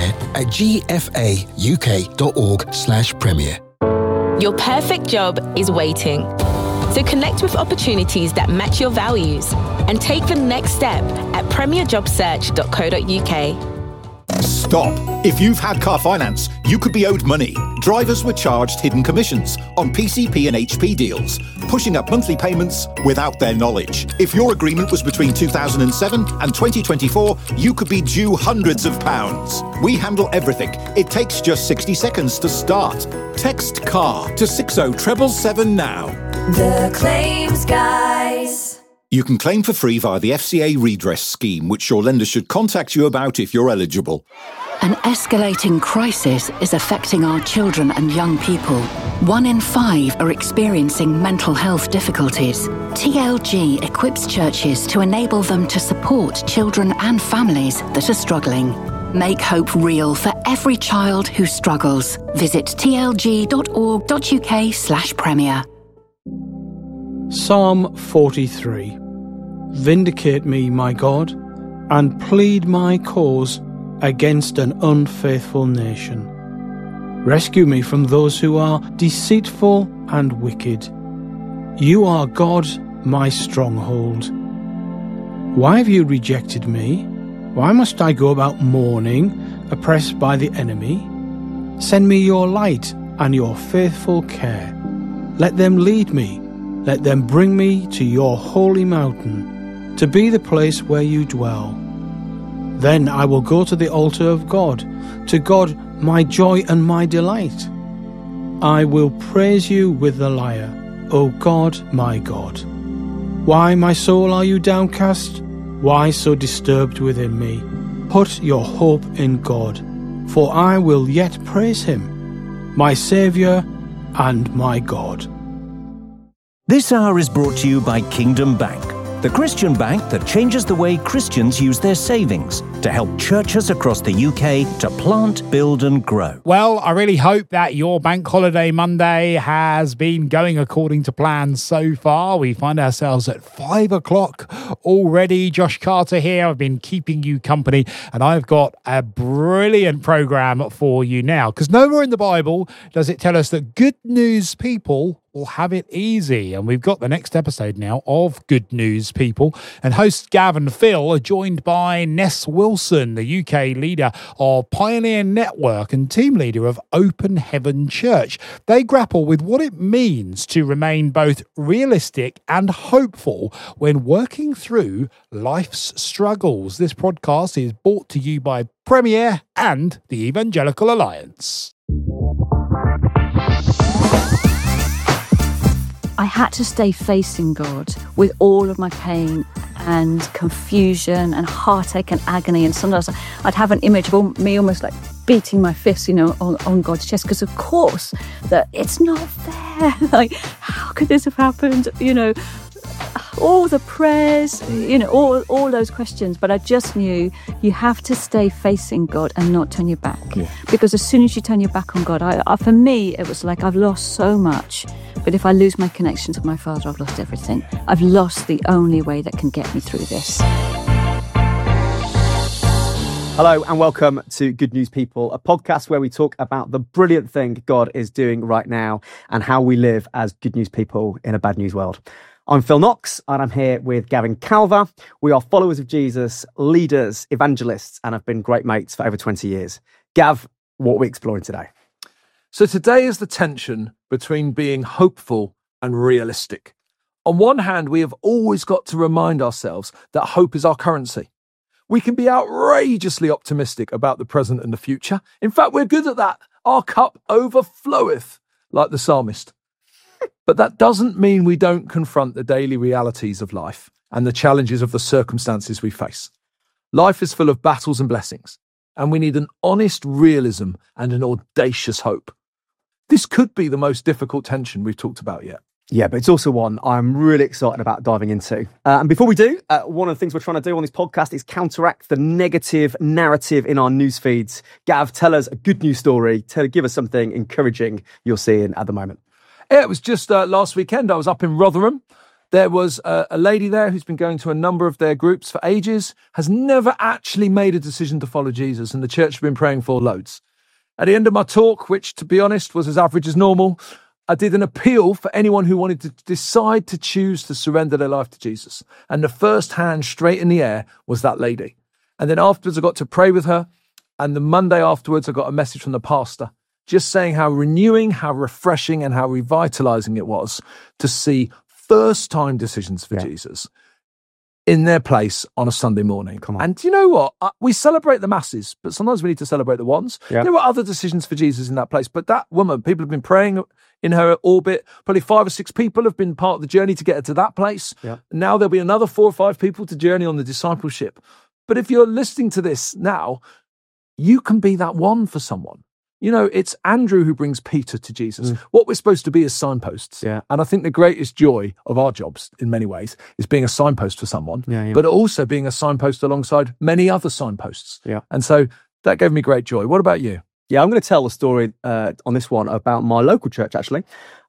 at gfauk.org/premier. Your perfect job is waiting. So connect with opportunities that match your values and take the next step at premierjobsearch.co.uk. Stop. If you've had car finance, you could be owed money. Drivers were charged hidden commissions on PCP and HP deals, pushing up monthly payments without their knowledge. If your agreement was between 2007 and 2024, you could be due hundreds of pounds. We handle everything. It takes just 60 seconds to start. Text CAR to 60777 now. The Claims Guys. You can claim for free via the FCA redress scheme, which your lender should contact you about if you're eligible. An escalating crisis is affecting our children and young people. 1 in 5 are experiencing mental health difficulties. TLG equips churches to enable them to support children and families that are struggling. Make hope real for every child who struggles. Visit tlg.org.uk/premier. Psalm 43. Vindicate me, my God, and plead my cause against an unfaithful nation. Rescue me from those who are deceitful and wicked. You are God, my stronghold. Why have you rejected me? Why must I go about mourning, oppressed by the enemy? Send me your light and your faithful care. Let them lead me. Let them bring me to your holy mountain, to be the place where you dwell. Then I will go to the altar of God, to God my joy and my delight. I will praise you with the lyre, O God, my God. Why, my soul, are you downcast? Why so disturbed within me? Put your hope in God, for I will yet praise him, my Saviour and my God. This hour is brought to you by Kingdom Bank, the Christian bank that changes the way Christians use their savings to help churches across the UK to plant, build and grow. Well, I really hope that your Bank Holiday Monday has been going according to plan so far. We find ourselves at 5 o'clock already. Josh Carter here. I've been keeping you company and I've got a brilliant program for you now, because nowhere in the Bible does it tell us that good news people will have it easy. And we've got the next episode now of Good News People. And hosts Gav and Phil are joined by Ness Wilson, the UK leader of Pioneer Network and team leader of Open Heaven Church. They grapple with what it means to remain both realistic and hopeful when working through life's struggles. This podcast is brought to you by Premier and the Evangelical Alliance. I had to stay facing God with all of my pain and confusion and heartache and agony. And sometimes I'd have an image of me almost like beating my fist, on God's chest, because of course that it's not fair. Like, how could this have happened? All the prayers, all those questions. But I just knew you have to stay facing God and not turn your back. Yeah. Because as soon as you turn your back on God, for me, it was like I've lost so much. But if I lose my connection to my Father, I've lost everything. I've lost the only way that can get me through this. Hello and welcome to Good News People, a podcast where we talk about the brilliant thing God is doing right now and how we live as good news people in a bad news world. I'm Phil Knox and I'm here with Gavin Calver. We are followers of Jesus, leaders, evangelists, and have been great mates for over 20 years. Gav, what are we exploring today? So today is the tension between being hopeful and realistic. On one hand, we have always got to remind ourselves that hope is our currency. We can be outrageously optimistic about the present and the future. In fact, we're good at that. Our cup overfloweth, like the psalmist. But that doesn't mean we don't confront the daily realities of life and the challenges of the circumstances we face. Life is full of battles and blessings, and we need an honest realism and an audacious hope. This could be the most difficult tension we've talked about yet. Yeah, but it's also one I'm really excited about diving into. And before we do, one of the things we're trying to do on this podcast is counteract the negative narrative in our news feeds. Gav, tell us a good news story. Give us something encouraging you're seeing at the moment. Yeah, it was just last weekend. I was up in Rotherham There was a lady there who's been going to a number of their groups for ages, has never actually made a decision to follow Jesus, and the church have been praying for loads. At the end of my talk, which to be honest was as average as normal, I did an appeal for anyone who wanted to decide to choose to surrender their life to Jesus. And the first hand straight in the air was that lady. And then afterwards I got to pray with her. And the Monday afterwards I got a message from the pastor just saying how renewing, how refreshing and how revitalizing it was to see first-time decisions for Jesus in their place on a Sunday morning. Come on. And do you know what? We celebrate the masses, but sometimes we need to celebrate the ones. Yeah. There were other decisions for Jesus in that place, but that woman, people have been praying in her orbit. Probably 5 or 6 people have been part of the journey to get her to that place. Yeah. Now there'll be another 4 or 5 people to journey on the discipleship. But if you're listening to this now, you can be that one for someone. You know, it's Andrew who brings Peter to Jesus. What we're supposed to be is signposts. Yeah. And I think the greatest joy of our jobs, in many ways, is being a signpost for someone, Yeah. but also being a signpost alongside many other signposts. Yeah. And so that gave me great joy. What about you? Yeah, I'm going to tell a story on this one about my local church, actually.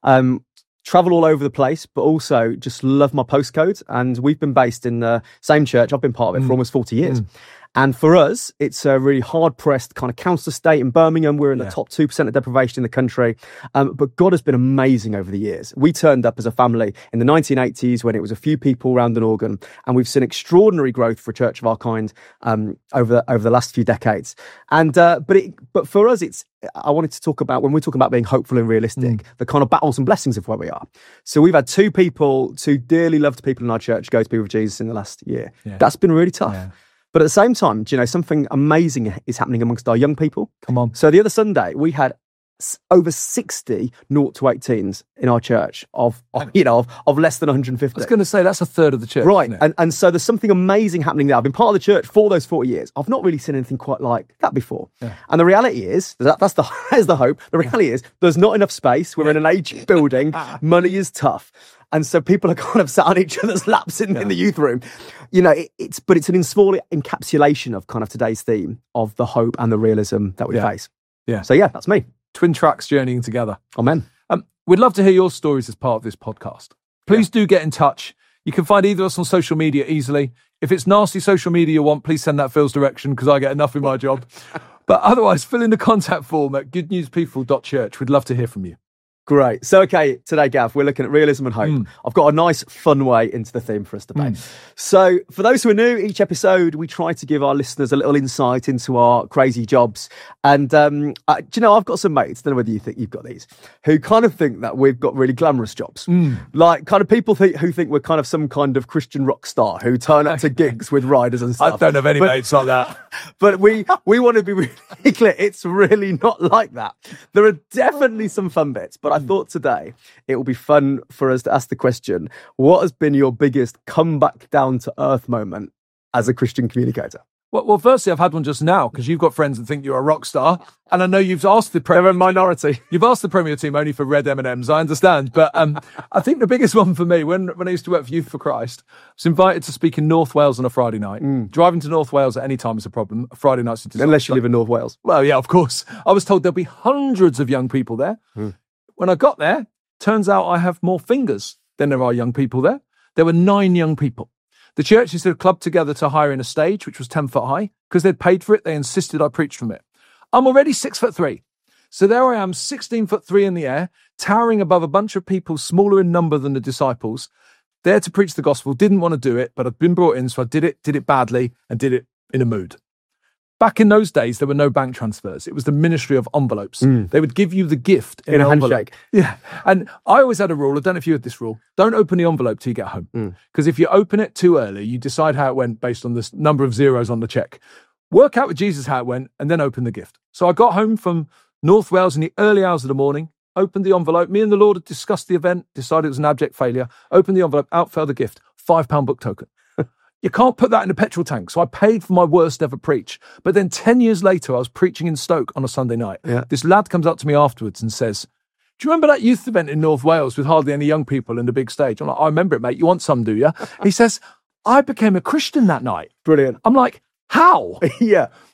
Travel all over the place, but also just love my postcode. And we've been based in the same church. I've been part of it for almost 40 years. And for us, it's a really hard-pressed kind of council estate in Birmingham. We're in the top 2% of deprivation in the country. But God has been amazing over the years. We turned up as a family in the 1980s when it was a few people around an organ. And we've seen extraordinary growth for a church of our kind over the last few decades. And but for us, I wanted to talk about, when we're talking about being hopeful and realistic, the kind of battles and blessings of where we are. So we've had 2 dearly loved people in our church go to be with Jesus in the last year. Yeah. That's been really tough. Yeah. But at the same time, do you know, something amazing is happening amongst our young people. Come on. So the other Sunday, we had over 60 0 to 18s in our church of less than 150. I was going to say, that's a third of the church. Right. Isn't it? And so there's something amazing happening there. I've been part of the church for those 40 years. I've not really seen anything quite like that before. Yeah. And the reality is, that's the hope. The reality is there's not enough space. We're in an aged building. Money is tough. And so people are kind of sat on each other's laps in the youth room. You know, it's an small encapsulation of kind of today's theme of the hope and the realism that we face. Yeah. So that's me. Twin tracks journeying together. Amen. We'd love to hear your stories as part of this podcast. Please do get in touch. You can find either of us on social media easily. If it's nasty social media you want, please send that Phil's direction because I get enough in my job. But otherwise, fill in the contact form at goodnewspeople.church. We'd love to hear from you. Great. So, okay, today, Gav, we're looking at realism and hope. I've got a nice, fun way into the theme for us today. So, for those who are new, each episode, we try to give our listeners a little insight into our crazy jobs. And, do you know, I've got some mates, I don't know whether you think you've got these, who kind of think that we've got really glamorous jobs. Like, kind of people who think we're kind of some kind of Christian rock star who turn up to gigs with riders and stuff. I don't have any mates like that. But we want to be really clear, it's really not like that. There are definitely some fun bits, but I thought today it will be fun for us to ask the question, what has been your biggest comeback down to earth moment as a Christian communicator? Well, firstly, I've had one just now because you've got friends that think you're a rock star, and I know you've asked the Premier. They're a minority. You've asked the Premier team only for red M&Ms. I understand, but I think the biggest one for me when I used to work for Youth for Christ, I was invited to speak in North Wales on a Friday night. Driving to North Wales at any time is a problem. Friday nights, unless you live in North Wales. Well, yeah, of course. I was told there'll be hundreds of young people there. When I got there, turns out I have more fingers than there are young people there. There were 9 young people. The churches had clubbed together to hire in a stage, which was 10 foot high. Because they'd paid for it, they insisted I preach from it. I'm already 6'3". So there I am, 16'3" in the air, towering above a bunch of people smaller in number than the disciples, there to preach the gospel. Didn't want to do it, but I'd been brought in, so I did it badly and did it in a mood. Back in those days, there were no bank transfers. It was the ministry of envelopes. They would give you the gift in a envelope. handshake. Yeah. And I always had a rule, I don't know if you had this rule, don't open the envelope till you get home. Because if you open it too early, you decide how it went based on the number of zeros on the check. Work out with Jesus how it went and then open the gift. So I got home from North Wales in the early hours of the morning, opened the envelope. Me and the Lord had discussed the event, decided it was an abject failure, opened the envelope, out fell the gift, £5 book token. You can't put that in a petrol tank. So I paid for my worst ever preach. But then 10 years later, I was preaching in Stoke on a Sunday night. Yeah. This lad comes up to me afterwards and says, do you remember that youth event in North Wales with hardly any young people in the big stage? I'm like, I remember it, mate. You want some, do you? He says, I became a Christian that night. Brilliant. I'm like, how? Yeah.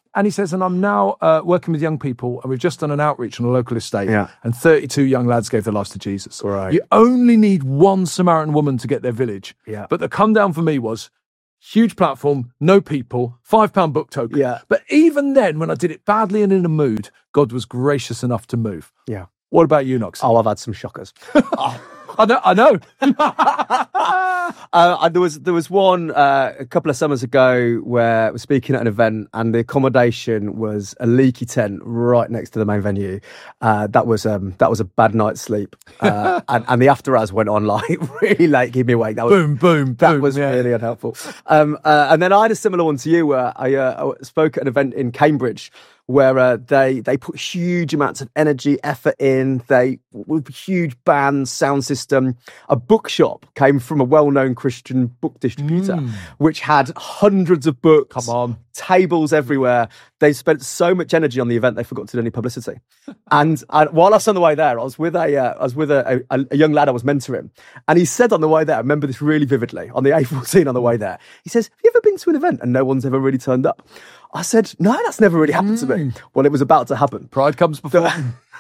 And he says, and I'm now working with young people, and we've just done an outreach on a local estate, Yeah. and 32 young lads gave their lives to Jesus. Right. You only need one Samaritan woman to get their village. Yeah. But the come down for me was huge platform, no people, £5 book token. Yeah. But even then, when I did it badly and in a mood, God was gracious enough to move. Yeah. What about you, Knox? Oh, I've had some shockers. I know. There was one a couple of summers ago where I was speaking at an event, and the accommodation was a leaky tent right next to the main venue. That was a bad night's sleep, and the after hours went on like really late, keep me awake. That was boom. That was really unhelpful. And then I had a similar one to you where I spoke at an event in Cambridge, where they put huge amounts of energy, effort in. They with huge bands, sound system. A bookshop came from a well-known Christian book distributor, which had hundreds of books. Come on, tables everywhere. They spent so much energy on the event they forgot to do any publicity. And while I was on the way there, I was with a young lad I was mentoring, and he said on the way there, I remember this really vividly, on the A14 on the way there, he says, "Have you ever been to an event and no one's ever really turned up?" I said, "No, that's never really happened to me." Well, it was about to happen. Pride comes before.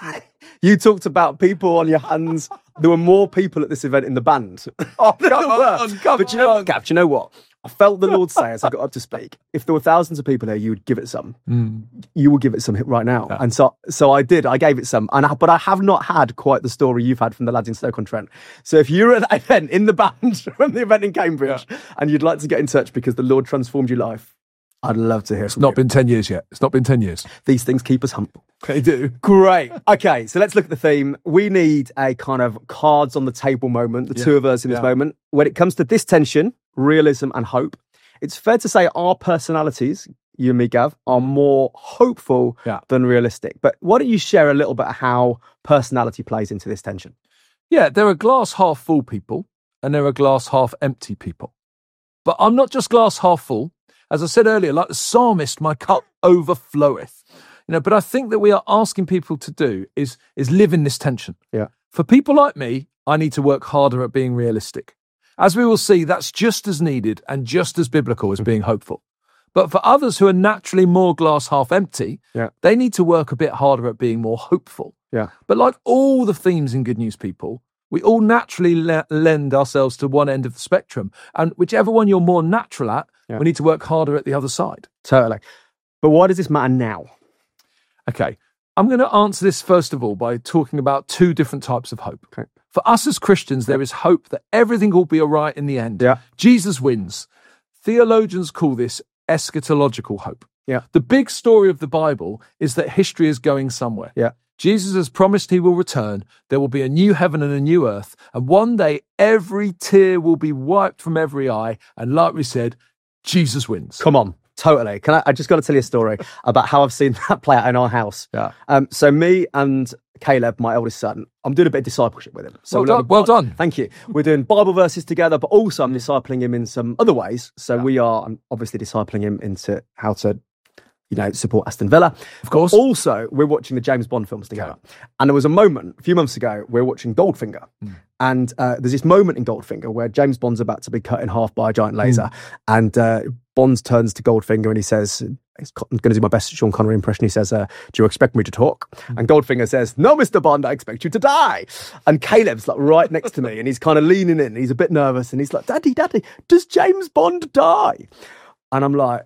You talked about people on your hands. There were more people at this event in the band. Oh, come on. But you know, Gav, do you know what? I felt the Lord say as I got up to speak, if there were thousands of people there, you would give it some. You will give it some right now. Yeah. And so I did. I gave it some. But I have not had quite the story you've had from the lads in Stoke-on-Trent. So if you're at that event in the band from the event in Cambridge and you'd like to get in touch because the Lord transformed your life, I'd love to hear from you. It's not been 10 years yet. It's not been 10 years. These things keep us humble. They do. Great. Okay, so let's look at the theme. We need a kind of cards on the table moment, the two of us in this moment. When it comes to this tension, realism and hope, it's fair to say our personalities, you and me, Gav, are more hopeful than realistic. But why don't you share a little bit of how personality plays into this tension? Yeah, there are glass half full people and there are glass half empty people. But I'm not just glass half full. As I said earlier, like the psalmist, my cup overfloweth. But I think that we are asking people to do is live in this tension. Yeah. For people like me, I need to work harder at being realistic. As we will see, that's just as needed and just as biblical as being hopeful. But for others who are naturally more glass half empty, they need to work a bit harder at being more hopeful. Yeah. But like all the themes in Good News People, we all naturally lend ourselves to one end of the spectrum. And whichever one you're more natural at, we need to work harder at the other side. Totally. But why does this matter now? Okay. I'm going to answer this first of all by talking about two different types of hope. Okay. For us as Christians, there is hope that everything will be all right in the end. Yeah. Jesus wins. Theologians call this eschatological hope. Yeah. The big story of the Bible is that history is going somewhere. Yeah. Jesus has promised he will return. There will be a new heaven and a new earth. And one day, every tear will be wiped from every eye. And like we said, Jesus wins. Come on. Totally. I just got to tell you a story about how I've seen that play out in our house. Yeah. So me and Caleb, my eldest son, I'm doing a bit of discipleship with him. So well done. Thank you. We're doing Bible verses together, but also I'm discipling him in some other ways. So I'm obviously discipling him into how to, support Aston Villa. Of course. Also, we're watching the James Bond films together. Yeah. And there was a moment a few months ago, we were watching Goldfinger. And there's this moment in Goldfinger where James Bond's about to be cut in half by a giant laser. And Bond turns to Goldfinger and he says, I'm going to do my best Sean Connery impression. He says, do you expect me to talk? And Goldfinger says, no, Mr. Bond, I expect you to die. And Caleb's like right next to me and he's kind of leaning in. He's a bit nervous and he's like, Daddy, does James Bond die? And I'm like,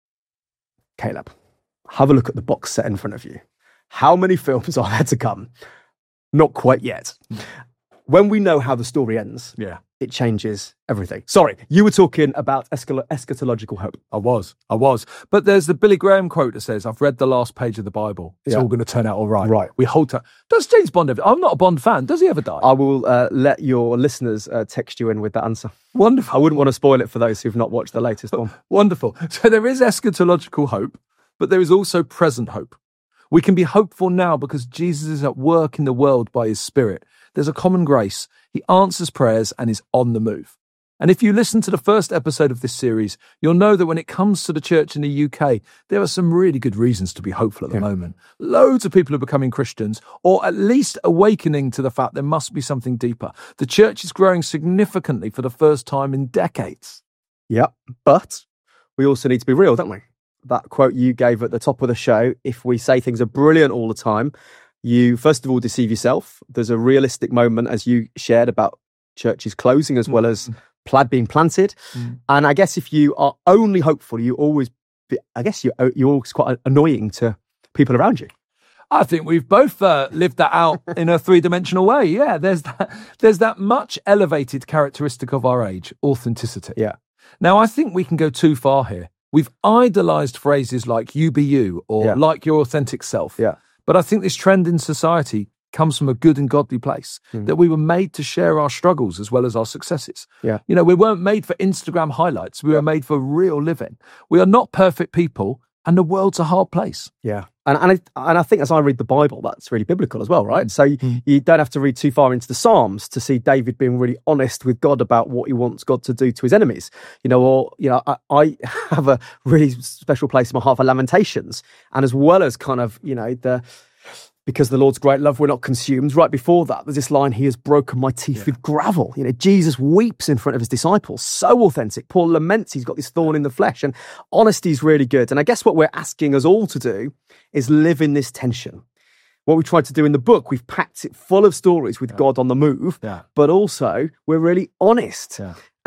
Caleb, have a look at the box set in front of you. How many films are there to come? Not quite yet. When we know how the story ends, it changes everything. Sorry, you were talking about eschatological hope. I was. But there's the Billy Graham quote that says, I've read the last page of the Bible. It's all going to turn out all right. Right. We hold to. Does James Bond ever? I'm not a Bond fan. Does he ever die? I will let your listeners text you in with that answer. Wonderful. I wouldn't want to spoil it for those who've not watched the latest one. Wonderful. So there is eschatological hope, but there is also present hope. We can be hopeful now because Jesus is at work in the world by his Spirit. There's a common grace. He answers prayers and is on the move. And if you listen to the first episode of this series, you'll know that when it comes to the church in the UK, there are some really good reasons to be hopeful at the moment. Loads of people are becoming Christians, or at least awakening to the fact there must be something deeper. The church is growing significantly for the first time in decades. Yeah, but we also need to be real, don't we? that quote you gave at the top of the show. If we say things are brilliant all the time, you first of all deceive yourself. There's a realistic moment, as you shared, about churches closing as well as being planted. And I guess if you are only hopeful, you're always quite annoying to people around you. I think we've both lived that out in a three-dimensional way. Yeah, there's that much elevated characteristic of our age, authenticity. Yeah. Now, I think we can go too far here. We've idolized phrases like you be you or like your authentic self. Yeah. But I think this trend in society comes from a good and godly place, that we were made to share our struggles as well as our successes. Yeah. You know, we weren't made for Instagram highlights. We were made for real living. We are not perfect people, and the world's a hard place. Yeah. And I think as I read the Bible, that's really biblical as well, right? So you don't have to read too far into the Psalms to see David being really honest with God about what he wants God to do to his enemies. I have a really special place in my heart for Lamentations, and as well as kind of, because the Lord's great love, we're not consumed. Right before that, there's this line, he has broken my teeth with gravel. Jesus weeps in front of his disciples. So authentic. Paul laments he's got this thorn in the flesh, and honesty is really good. And I guess what we're asking us all to do is live in this tension. What we tried to do in the book, we've packed it full of stories with God on the move, but also we're really honest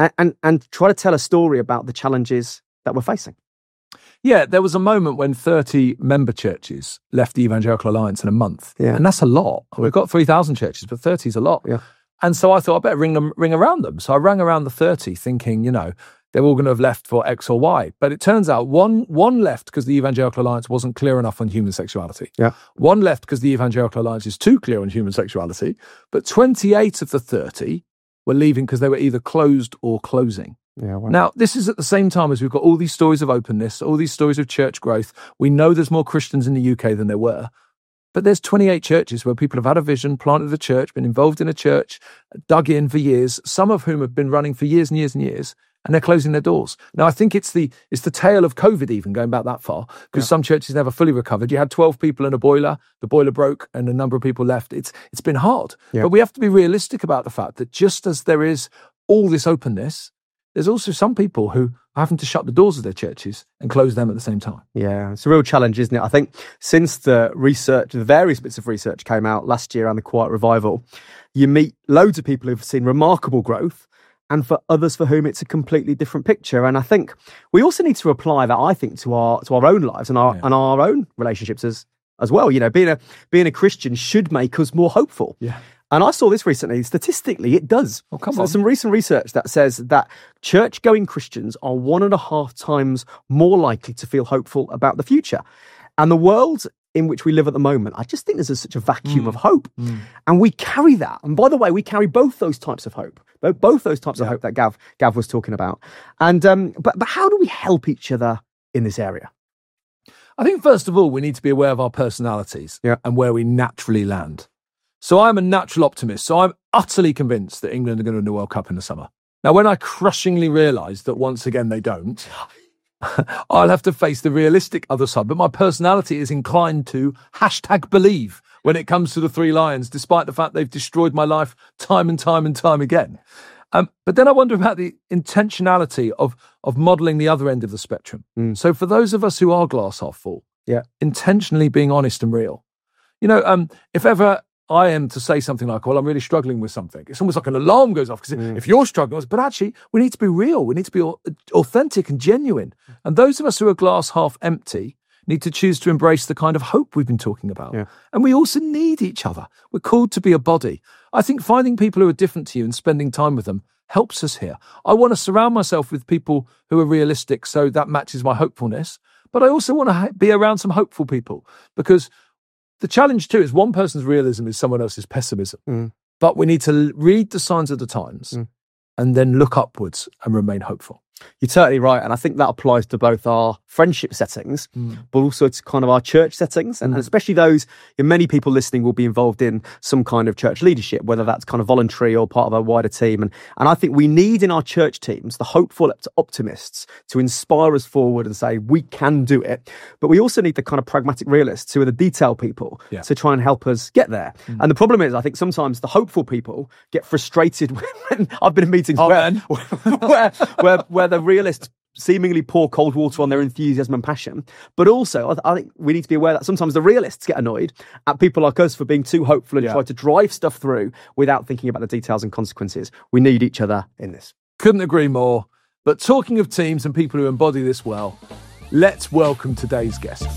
and try to tell a story about the challenges that we're facing. Yeah, there was a moment when 30 member churches left the Evangelical Alliance in a month. Yeah. And that's a lot. We've got 3,000 churches, but 30 is a lot. Yeah. And so I thought I better ring around them. So I rang around the 30 thinking, they're all going to have left for X or Y. But it turns out one left because the Evangelical Alliance wasn't clear enough on human sexuality. Yeah. One left because the Evangelical Alliance is too clear on human sexuality. But 28 of the 30 were leaving because they were either closed or closing. Yeah, wow. Now, this is at the same time as we've got all these stories of openness, all these stories of church growth. We know there's more Christians in the UK than there were. But there's 28 churches where people have had a vision, planted a church, been involved in a church, dug in for years, some of whom have been running for years and years and years, and they're closing their doors. Now, I think it's the tale of COVID even, going back that far, because some churches never fully recovered. You had 12 people in a boiler, the boiler broke, and a number of people left. It's been hard. Yeah. But we have to be realistic about the fact that just as there is all this openness, there's also some people who are having to shut the doors of their churches and close them at the same time. Yeah, it's a real challenge, isn't it? I think since the various bits of research came out last year around the Quiet Revival, you meet loads of people who've seen remarkable growth, and for others for whom it's a completely different picture. And I think we also need to apply that, I think, to our own lives and our own relationships as well. Being a Christian should make us more hopeful. Yeah. And I saw this recently. Statistically, it does. Oh, come on. There's some recent research that says that church-going Christians are 1.5 times more likely to feel hopeful about the future. And the world in which we live at the moment, I just think there's such a vacuum of hope. And we carry that. And by the way, we carry both those types of hope. Both those types of hope that Gav was talking about. And but how do we help each other in this area? I think, first of all, we need to be aware of our personalities and where we naturally land. So I'm a natural optimist. So I'm utterly convinced that England are going to win the World Cup in the summer. Now, when I crushingly realise that once again they don't, I'll have to face the realistic other side. But my personality is inclined to #believe when it comes to the Three Lions, despite the fact they've destroyed my life time and time and time again. But then I wonder about the intentionality of modelling the other end of the spectrum. So for those of us who are glass half full, intentionally being honest and real. If ever I am to say something like, well, I'm really struggling with something, it's almost like an alarm goes off, because if you're struggling, but actually we need to be real, we need to be authentic and genuine. And those of us who are glass half empty need to choose to embrace the kind of hope we've been talking about. And we also need each other. We're called to be a body. I think finding people who are different to you and spending time with them helps us here. I want to surround myself with people who are realistic, so that matches my hopefulness. But I also want to be around some hopeful people, because the challenge too is one person's realism is someone else's pessimism. But we need to read the signs of the times and then look upwards and remain hopeful. You're totally right. And I think that applies to both our friendship settings, but also to kind of our church settings. And especially those, many people listening will be involved in some kind of church leadership, whether that's kind of voluntary or part of a wider team. And I think we need in our church teams the hopeful optimists to inspire us forward and say, we can do it. But we also need the kind of pragmatic realists who are the detail people to try and help us get there. And the problem is, I think sometimes the hopeful people get frustrated when I've been in meetings where the realists seemingly pour cold water on their enthusiasm and passion. But also, I think we need to be aware that sometimes the realists get annoyed at people like us for being too hopeful and try to drive stuff through without thinking about the details and consequences. We need each other in this. Couldn't agree more. But talking of teams and people who embody this well, let's welcome today's guest.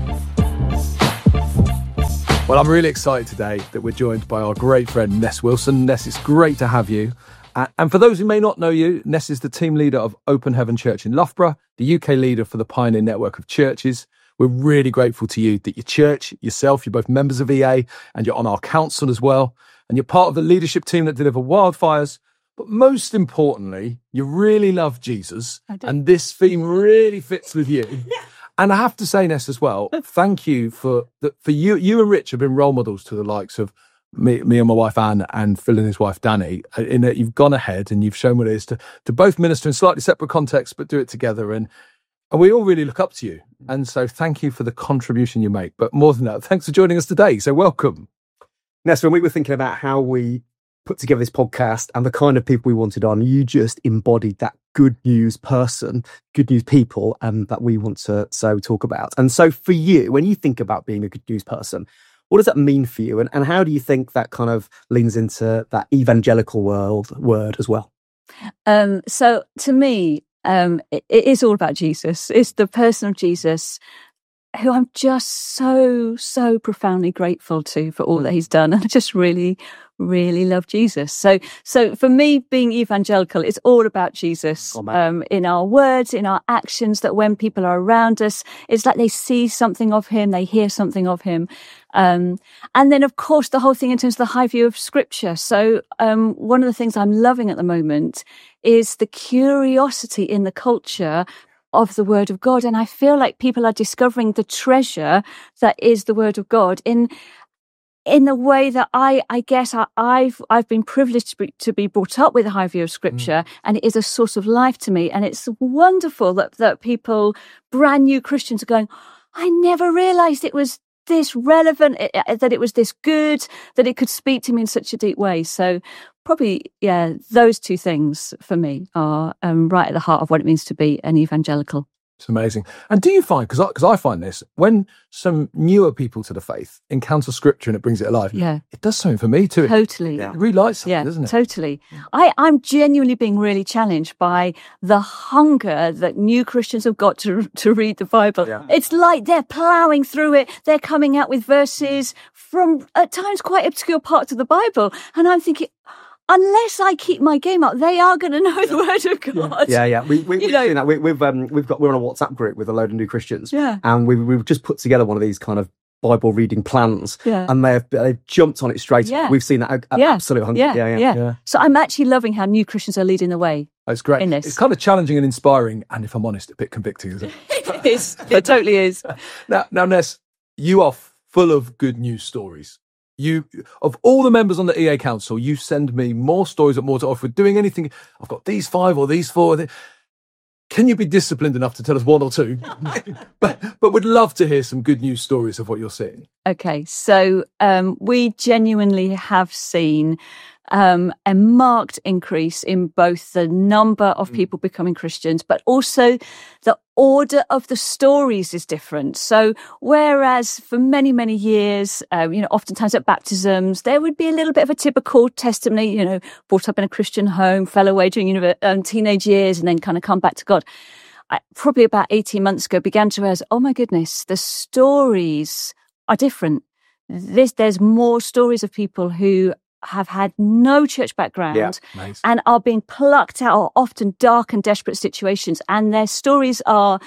Well, I'm really excited today that we're joined by our great friend, Ness Wilson. Ness, it's great to have you. And for those who may not know you, Ness is the team leader of Open Heaven Church in Loughborough, the UK leader for the Pioneer Network of Churches. We're really grateful to you that your church, yourself, you're both members of EA and you're on our council as well. And you're part of the leadership team that deliver Wildfires. But most importantly, you really love Jesus. And this theme really fits with you. And I have to say, Ness, as well, thank you for you. You and Rich have been role models to the likes of me and my wife Anne and Phil and his wife Danny, in that you've gone ahead and you've shown what it is to both minister in slightly separate contexts but do it together, and we all really look up to you, and so thank you for the contribution you make. But more than that, thanks for joining us today, so welcome. Ness, when we were thinking about how we put together this podcast and the kind of people we wanted on, you just embodied that good news person, good news people, that we want to talk about. And so for you, when you think about being a good news person, what does that mean for you? And how do you think that kind of leans into that evangelical word as well? So to me, it is all about Jesus. It's the person of Jesus who I'm just so profoundly grateful to for all that he's done. And I just really love Jesus. So for me, being evangelical, it's all about Jesus, in our words, in our actions, that when people are around us, it's like they see something of him, they hear something of him. And then, of course, the whole thing in terms of the high view of Scripture. So one of the things I'm loving at the moment is the curiosity in the culture of the Word of God. And I feel like people are discovering the treasure that is the Word of God in the way that I guess I've been privileged to be brought up with a high view of Scripture, and it is a source of life to me. And it's wonderful that people, brand new Christians, are going, I never realised it was this relevant, that it was this good, that it could speak to me in such a deep way. So probably, those two things for me are right at the heart of what it means to be an evangelical. It's amazing. And do you find, because I find this, when some newer people to the faith encounter Scripture and it brings it alive, it does something for me too. Totally. It relights something, doesn't it? Totally. I'm genuinely being really challenged by the hunger that new Christians have got to read the Bible. Yeah. It's like they're ploughing through it. They're coming out with verses from, at times, quite obscure parts of the Bible. And I'm thinking, unless I keep my game up, they are going to know the Word of God. Yeah. We've seen that. We're on a WhatsApp group with a load of new Christians, and we've just put together one of these kind of Bible reading plans, and they've jumped on it straight. Yeah. We've seen that absolute hunger. Yeah. So I'm actually loving how new Christians are leading the way. It's great. In this. It's kind of challenging and inspiring, and if I'm honest, a bit convicting, isn't it? It is. It totally is. Now, Ness, you are full of good news stories. You, of all the members on the EA Council, you send me more stories and more to offer. Doing anything, I've got these 5 or these 4. Can you be disciplined enough to tell us 1 or 2? but we'd love to hear some good news stories of what you're seeing. Okay, so we genuinely have seen a marked increase in both the number of people becoming Christians, but also the order of the stories is different. So whereas for many, many years, oftentimes at baptisms, there would be a little bit of a typical testimony, brought up in a Christian home, fell away during teenage years, and then kind of come back to God. I, probably about 18 months ago, began to realize, oh my goodness, the stories are different. There's more stories of people who have had no church background and are being plucked out of often dark and desperate situations, and their stories are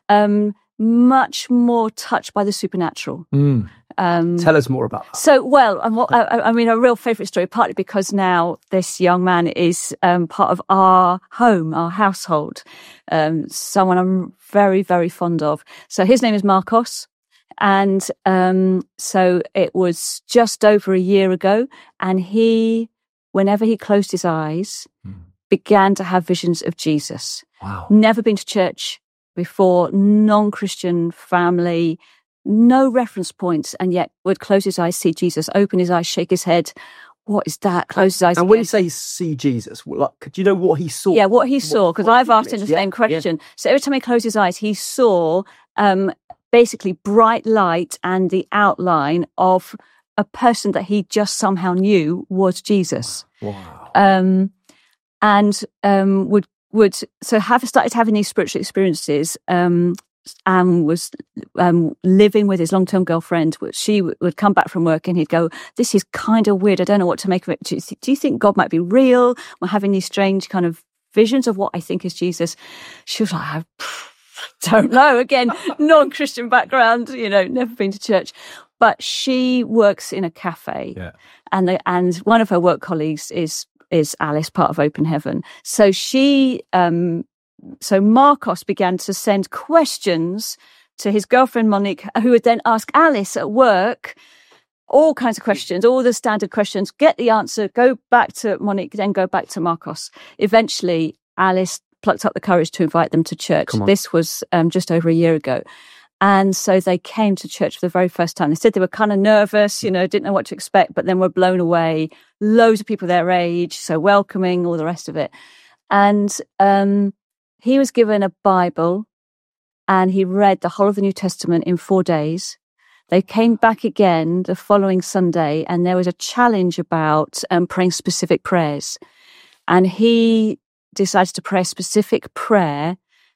much more touched by the supernatural. Tell us more about that. So, a real favourite story, partly because now this young man is part of our home, our household, someone I'm very, very fond of. So his name is Marcos. And so it was just over a year ago, and he, whenever he closed his eyes, began to have visions of Jesus. Wow. Never been to church before, non-Christian family, no reference points, and yet would close his eyes, see Jesus, open his eyes, shake his head, what is that? Close his eyes. And when you say see Jesus, like, do you know what he saw? Yeah, what he saw, because I've asked him the same question. Yeah. So every time he closed his eyes, he saw basically bright light and the outline of a person that he just somehow knew was Jesus. Wow. Started having these spiritual experiences, and was living with his long-term girlfriend. She would come back from work and he'd go, "This is kind of weird. I don't know what to make of it. Do you think God might be real? We're having these strange kind of visions of what I think is Jesus." She was like, "I don't know." Again, non-Christian background, never been to church. But she works in a cafe, and one of her work colleagues is Alice, part of Open Heaven. So So Marcos began to send questions to his girlfriend, Monique, who would then ask Alice at work all kinds of questions, all the standard questions, get the answer, go back to Monique, then go back to Marcos. Eventually, Alice plucked up the courage to invite them to church. This was just over a year ago. And so they came to church for the very first time. They said they were kind of nervous, didn't know what to expect, but then were blown away. Loads of people their age, so welcoming, all the rest of it. And he was given a Bible and he read the whole of the New Testament in 4 days. They came back again the following Sunday and there was a challenge about praying specific prayers. And he decided to pray a specific prayer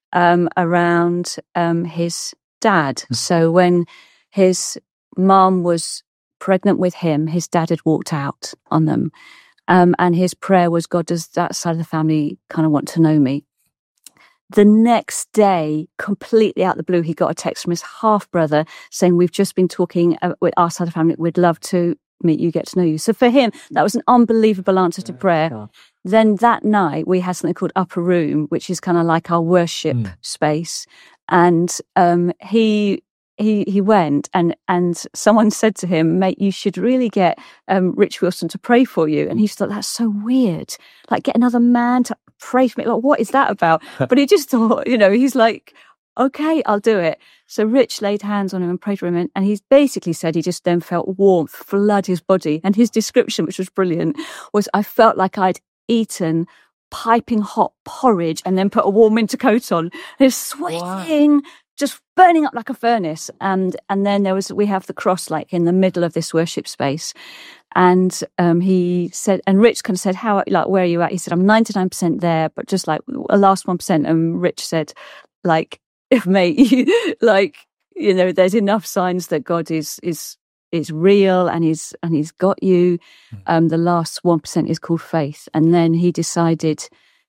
around his dad. So when his mom was pregnant with him, his dad had walked out on them. And his prayer was, "God, does that side of the family kind of want to know me?" The next day, completely out of the blue, he got a text from his half-brother saying, "We've just been talking with our side of the family. We'd love to meet you, get to know you." So for him, that was an unbelievable answer to prayer. God. Then that night, we had something called Upper Room, which is kind of like our worship space. And he went and someone said to him, "Mate, you should really get Rich Wilson to pray for you." And he thought, that's so weird. Like, get another man to pray for me. Like, what is that about? But he just thought, he's like, okay, I'll do it. So Rich laid hands on him and prayed for him. And he basically said he just then felt warmth flood his body. And his description, which was brilliant, was, "I felt like I'd eaten piping hot porridge and then put a warm winter coat on. It's sweating, just burning up like a furnace." And then we have the cross like in the middle of this worship space. And he said, and Rich kind of said, where are you at? He said, "I'm 99% there, but just like a last 1%. And Rich said, like, mate, there's enough signs that God is real and he's got you. The last 1% is called faith. And then he decided,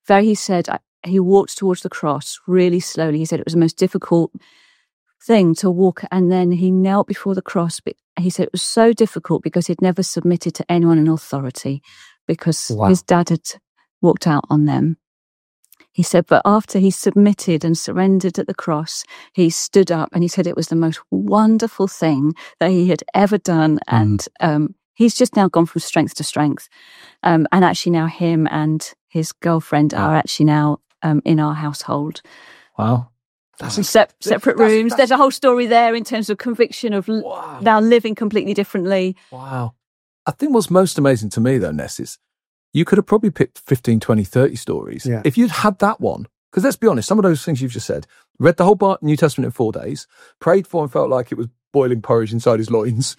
he walked towards the cross really slowly. He said it was the most difficult thing to walk. And then he knelt before the cross. But he said it was so difficult because he'd never submitted to anyone in authority because his dad had walked out on them. He said, but after he submitted and surrendered at the cross, he stood up and he said it was the most wonderful thing that he had ever done. And he's just now gone from strength to strength. And actually now him and his girlfriend are actually now in our household. Wow. That's separate rooms. There's a whole story there in terms of conviction of now living completely differently. Wow. I think what's most amazing to me though, Ness, is you could have probably picked 15, 20, 30 stories. Yeah. If you'd had that one, because let's be honest, some of those things you've just said, read the whole New Testament in 4 days, prayed for and felt like it was boiling porridge inside his loins.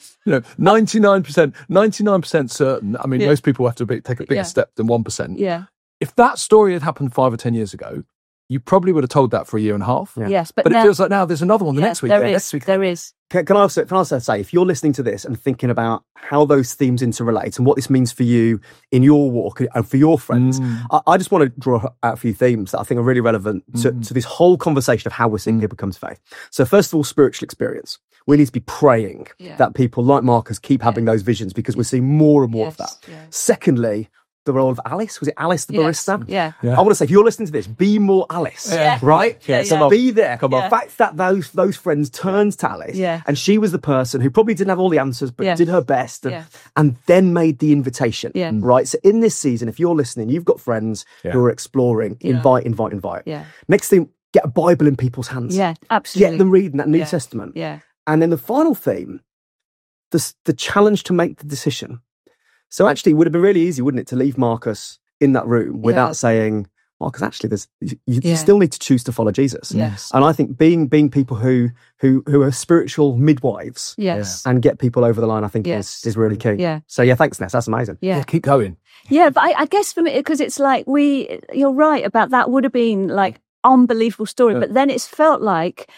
99% certain. I mean, most people have to take a bigger step than 1%. Yeah. If that story had happened 5 or 10 years ago, you probably would have told that for a year and a half. Yeah. Yes, but now, it feels like now there's another one next week. There is. Can I also say, if you're listening to this and thinking about how those themes interrelate and what this means for you in your walk and for your friends, I just want to draw out a few themes that I think are really relevant to this whole conversation of how we're seeing people come to faith. So first of all, spiritual experience. We need to be praying that people like Marcus keep having those visions because we're seeing more and more of that. Yes. Secondly, the role of Alice. Was it Alice the barista? Yeah. I want to say, if you're listening to this, be more Alice. Yeah. Right? Yeah. So be there. Come on. The fact that those friends turned to Alice and she was the person who probably didn't have all the answers but did her best and then made the invitation. Yeah. Right? So in this season, if you're listening, you've got friends who are exploring, invite. Yeah. Next thing, get a Bible in people's hands. Yeah, absolutely. Get them reading that New Testament. Yeah. And then the final theme, the challenge to make the decision. So actually, it would have been really easy, wouldn't it, to leave Marcus in that room without saying, Marcus, actually, you still need to choose to follow Jesus. Yes. And I think being people who are spiritual midwives and get people over the line, I think is really key. Yeah. So thanks, Ness. That's amazing. Yeah, keep going. Yeah, but I guess for me, because it's like you're right about that would have been like unbelievable story, but then it's felt like,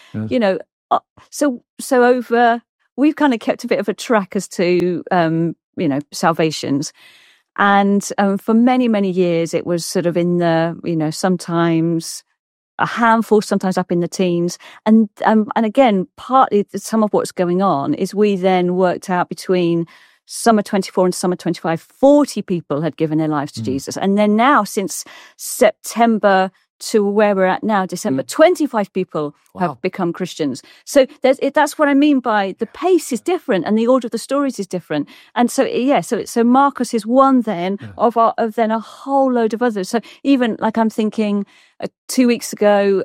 so over, we've kind of kept a bit of a track as to, salvations. And for many, many years, it was sort of in the, sometimes a handful, sometimes up in the teens. And again, partly some of what's going on is we then worked out between summer 24 and summer 25, 40 people had given their lives to Jesus. And then now, since September to where we're at now, December, 25 people have become Christians. So that's what I mean by the pace is different and the order of the stories is different. And so, so Marcus is one then of then a whole load of others. So even like I'm thinking 2 weeks ago,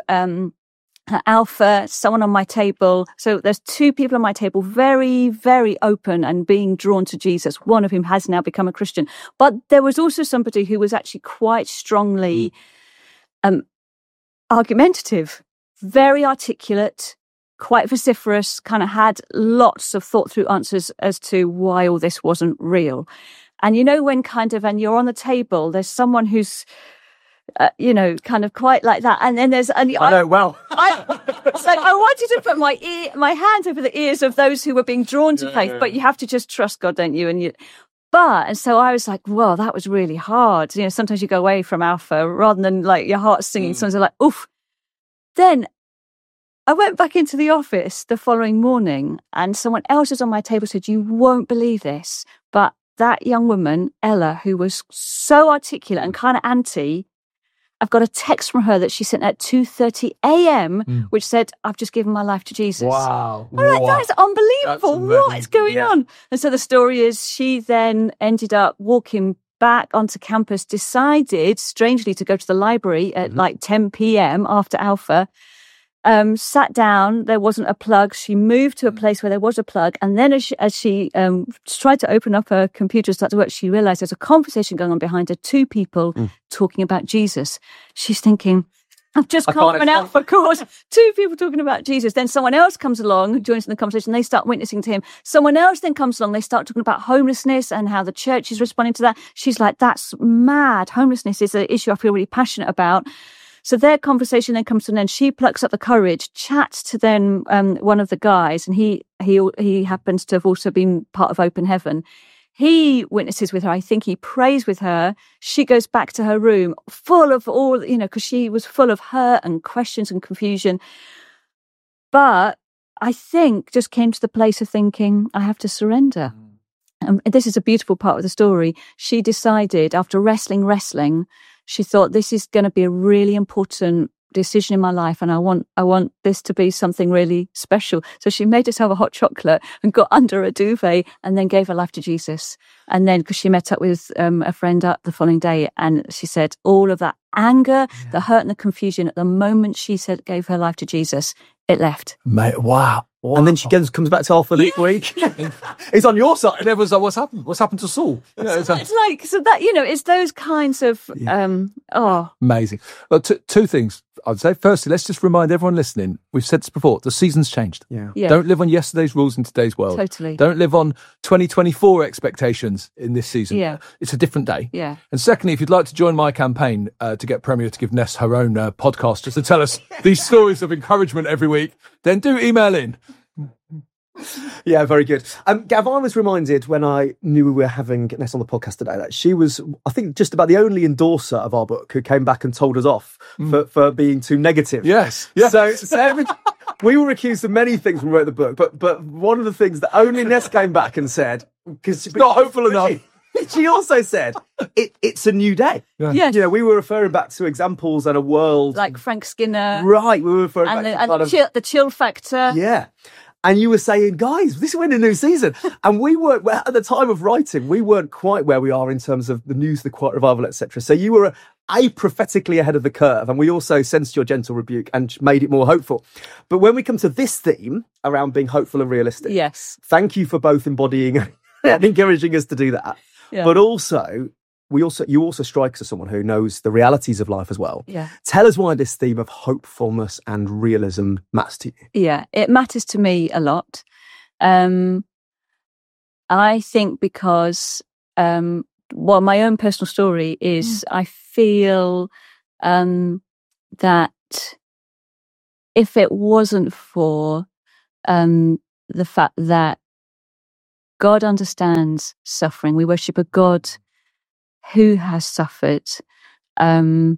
Alpha, someone on my table. So there's 2 people on my table, very, very open and being drawn to Jesus, one of whom has now become a Christian. But there was also somebody who was actually quite strongly argumentative, very articulate, quite vociferous, kind of had lots of thought through answers as to why all this wasn't real. And when and you're on the table, there's someone who's kind of quite like that. And then there's... And I know, well. I wanted to put my hand over the ears of those who were being drawn to faith, but you have to just trust God, don't you? And so I was like, well, that was really hard. Sometimes you go away from Alpha rather than like your heart singing. Sometimes like, oof. Then I went back into the office the following morning and someone else was on my table said, you won't believe this, but that young woman, Ella, who was so articulate and kind of anti, I've got a text from her that she sent at 2:30 a.m, which said, I've just given my life to Jesus. Wow. I'm like, that is unbelievable. What is going on? And so the story is she then ended up walking back onto campus, decided, strangely, to go to the library at like 10 p.m. after Alpha, sat down, there wasn't a plug. She moved to a place where there was a plug. And then as she tried to open up her computer and start to work, she realized there's a conversation going on behind her, 2 people talking about Jesus. She's thinking, I've just come from an Alpha course, 2 people talking about Jesus. Then someone else comes along, joins in the conversation, they start witnessing to him. Someone else then comes along, they start talking about homelessness and how the church is responding to that. She's like, that's mad. Homelessness is an issue I feel really passionate about. So their conversation then comes to an end. She plucks up the courage, chats to then one of the guys, and he happens to have also been part of Open Heaven. He witnesses with her. I think he prays with her. She goes back to her room full of all, because she was full of hurt and questions and confusion. But I think just came to the place of thinking, I have to surrender. This is a beautiful part of the story. She decided after wrestling, she thought, this is going to be a really important decision in my life and I want this to be something really special. So she made herself a hot chocolate and got under a duvet and then gave her life to Jesus. And then, because she met up with a friend up the following day, and she said all of that anger, the hurt and the confusion, at the moment she gave her life to Jesus, it left. Mate, wow. And then she comes back to Alpha next week. It's on your side. And everyone's like, what's happened? What's happened to Saul? It's like, so that, it's those kinds of, Amazing. Well, 2 things I'd say. Firstly, let's just remind everyone listening, we've said this before, the season's changed. Yeah. Don't live on yesterday's rules in today's world. Totally. Don't live on 2024 expectations in this season. Yeah. It's a different day. Yeah. And secondly, if you'd like to join my campaign to get Premier to give Ness her own podcast just to tell us these stories of encouragement every week, then do email in. Yeah, very good. Gav, I was reminded when I knew we were having Ness on the podcast today that she was, I think, just about the only endorser of our book who came back and told us off for being too negative. Yes. So we were accused of many things when we wrote the book, but one of the things that only Ness came back and said, because it's not hopeful enough. She also said, it's a new day. Yeah. Yes. We were referring back to examples and a world. Like Frank Skinner. Right, we were referring back to the chill factor. Yeah. And you were saying, guys, this is when a new season. And we weren't, at the time of writing, we weren't quite where we are in terms of the news, the quiet revival, etc. So you were prophetically ahead of the curve. And we also sensed your gentle rebuke and made it more hopeful. But when we come to this theme around being hopeful and realistic, yes, thank you for both embodying and encouraging us to do that. but also you also strike us as someone who knows the realities of life as well. Yeah. Tell us why this theme of hopefulness and realism matters to you. Yeah, it matters to me a lot. I think because, my own personal story is I feel that if it wasn't for the fact that God understands suffering, we worship a God who has suffered, and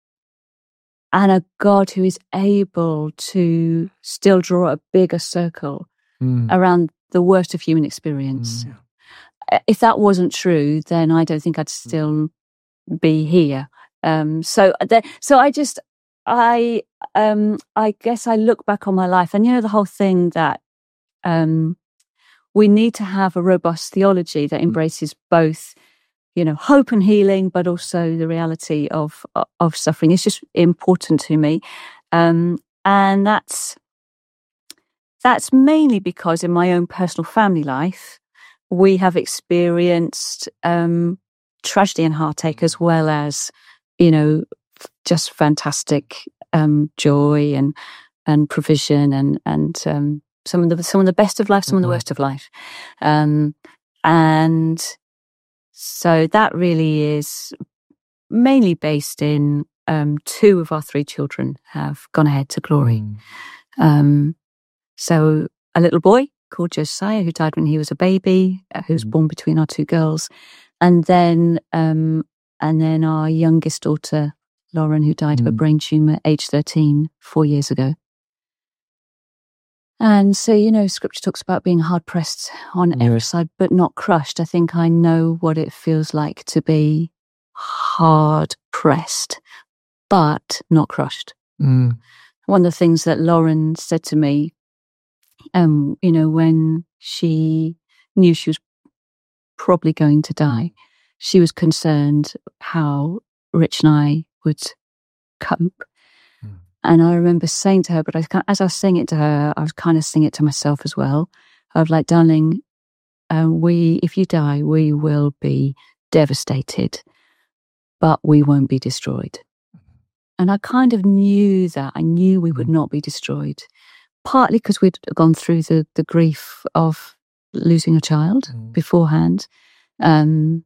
a God who is able to still draw a bigger circle around the worst of human experience. If that wasn't true, then I don't think I'd still be here. So I guess I look back on my life, and the whole thing that we need to have a robust theology that embraces both, hope and healing, but also the reality of suffering. It's just important to me, and that's mainly because in my own personal family life, we have experienced tragedy and heartache, as well as just fantastic joy and provision and some of the best of life, some of the worst of life, and so that really is mainly based in 2 of our 3 children have gone ahead to glory. So a little boy called Josiah, who died when he was a baby, who was born between our 2 girls, and then our youngest daughter, Lauren, who died of a brain tumour, age 13, 4 years ago. And so, Scripture talks about being hard pressed on every side, but not crushed. I think I know what it feels like to be hard pressed, but not crushed. One of the things that Lauren said to me, when she knew she was probably going to die, she was concerned how Rich and I would cope. And I remember saying to her, but as I was saying it to her, I was kind of saying it to myself as well. I was like, darling, if you die, we will be devastated, but we won't be destroyed. And I kind of knew that. I knew we would not be destroyed, partly because we'd gone through the grief of losing a child beforehand. And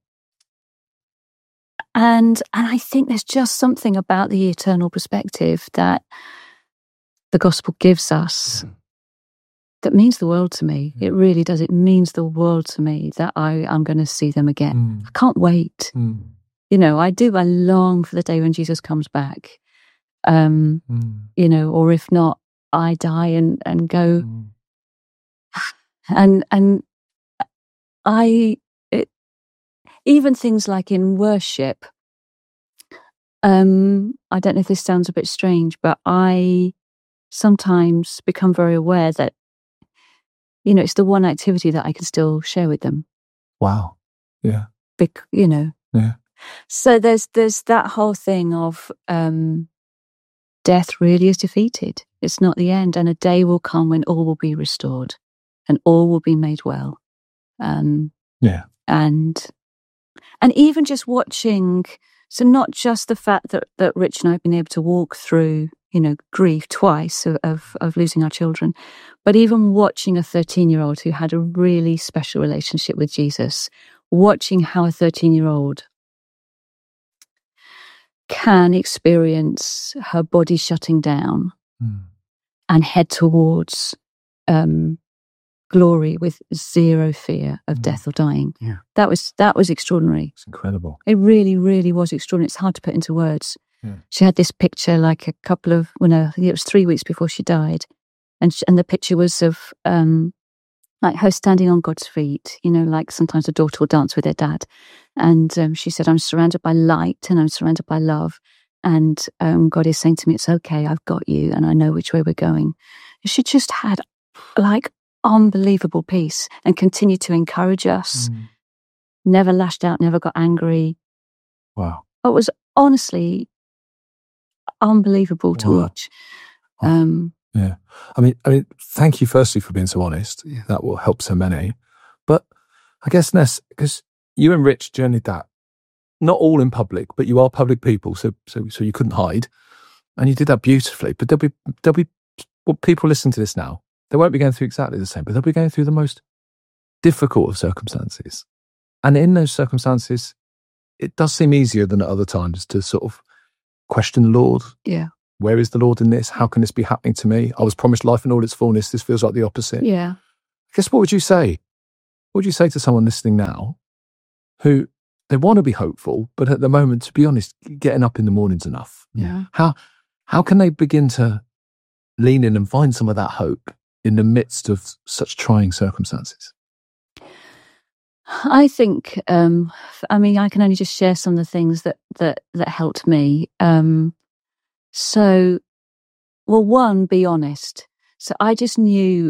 I think there's just something about the eternal perspective that the gospel gives us that means the world to me. It really does. It means the world to me that I'm going to see them again. I can't wait. I do. I long for the day when Jesus comes back. Or if not, I die and go. Even things like in worship, I don't know if this sounds a bit strange, but I sometimes become very aware that, it's the one activity that I can still share with them. Wow. Yeah. Yeah. So there's that whole thing of death really is defeated. It's not the end, and a day will come when all will be restored and all will be made well. And even just watching, so not just the fact that Rich and I have been able to walk through, grief twice of losing our children, but even watching a 13-year-old who had a really special relationship with Jesus, watching how a 13-year-old can experience her body shutting down and head towards glory with zero fear of death or dying. Yeah. That was extraordinary. It's incredible. It really, really was extraordinary. It's hard to put into words. Yeah. She had this picture like it was 3 weeks before she died. And the picture was of like her standing on God's feet, like sometimes a daughter will dance with their dad. And she said, I'm surrounded by light and I'm surrounded by love. And God is saying to me, it's okay, I've got you and I know which way we're going. She just had like unbelievable peace and continued to encourage us. Never lashed out, never got angry. Wow. It was honestly unbelievable to watch. Yeah. I mean, thank you firstly for being so honest. That will help so many. But I guess, Ness, because you and Rich journeyed that, not all in public, but you are public people, so you couldn't hide, and you did that beautifully. But there'll be people listening to this now. They won't be going through exactly the same, but they'll be going through the most difficult of circumstances. And in those circumstances, it does seem easier than at other times to sort of question the Lord. Yeah. Where is the Lord in this? How can this be happening to me? I was promised life in all its fullness. This feels like the opposite. Yeah. I guess what would you say? What would you say to someone listening now who they want to be hopeful, but at the moment, to be honest, getting up in the morning's enough? Yeah. How can they begin to lean in and find some of that hope in the midst of such trying circumstances? I think, I mean, I can only just share some of the things that helped me. So, well, one, be honest. So I just knew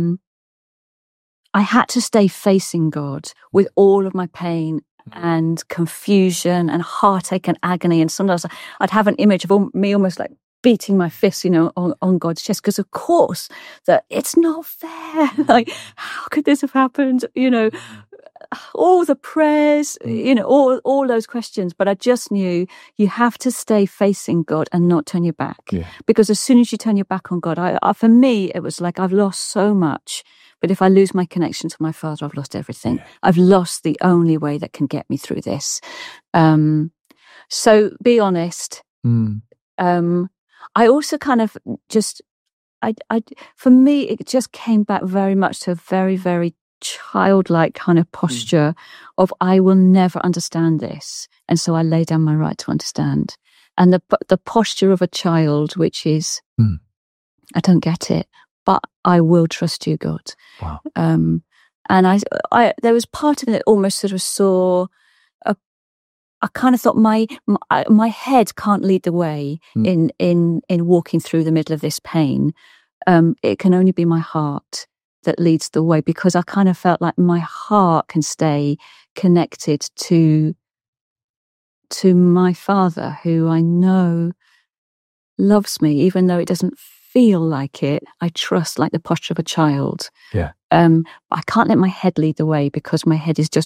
I had to stay facing God with all of my pain and confusion and heartache and agony. And sometimes I'd have an image of me almost like beating my fist, on God's chest, because of course that it's not fair. Like, how could this have happened? All the prayers, all those questions. But I just knew you have to stay facing God and not turn your back. Yeah. Because as soon as you turn your back on God, for me, it was like I've lost so much. But if I lose my connection to my Father, I've lost everything. Yeah. I've lost the only way that can get me through this. So be honest. I also kind of just, for me, it just came back very much to a very, very childlike kind of posture of I will never understand this, and so I lay down my right to understand. And the posture of a child, which is I don't get it, but I will trust you, God. Wow. And I there was part of it that almost sort of saw I kind of thought my head can't lead the way in walking through the middle of this pain. It can only be my heart that leads the way, because I kind of felt like my heart can stay connected to my Father, who I know loves me, even though it doesn't feel like it. I trust, like the posture of a child. Yeah. I can't let my head lead the way, because my head is just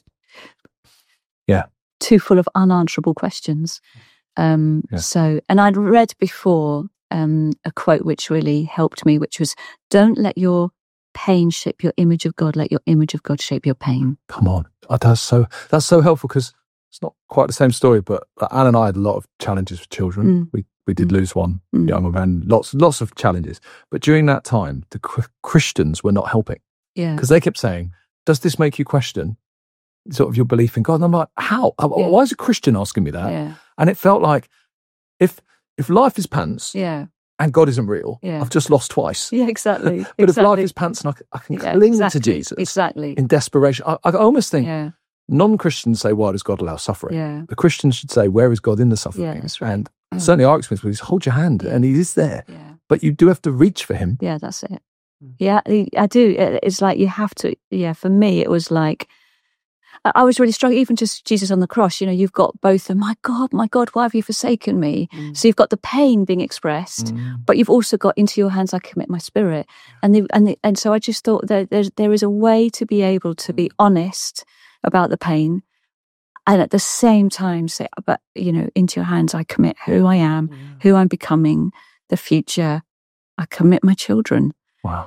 too full of unanswerable questions. So, and I'd read before a quote which really helped me, which was, "Don't let your pain shape your image of God, let your image of God shape your pain." Come on. That's so helpful, because it's not quite the same story, but Anne and I had a lot of challenges with children. We did lose one young man, lots of challenges. But during that time, the Christians were not helping. Yeah. Because they kept saying, does this make you question sort of your belief in God? And I'm like, how? Yeah. Why is a Christian asking me that? Yeah. And it felt like if life is pants and God isn't real, I've just lost twice. Yeah, exactly. But if life is pants and I can cling to Jesus in desperation, I almost think non-Christians say, why does God allow suffering? Yeah. The Christians should say, where is God in the suffering? Yeah, that's right. And certainly our experience was, hold your hand, and he is there. Yeah. But you do have to reach for him. Yeah, that's it. Yeah, I do. It's like you have to, for me, it was like, I was really struggling, even just Jesus on the cross, you've got both the, my God, why have you forsaken me? So you've got the pain being expressed, but you've also got, into your hands I commit my spirit. And so I just thought that there is a way to be able to be honest about the pain, and at the same time say, but, into your hands I commit who I am, who I'm becoming, the future. I commit my children. Wow.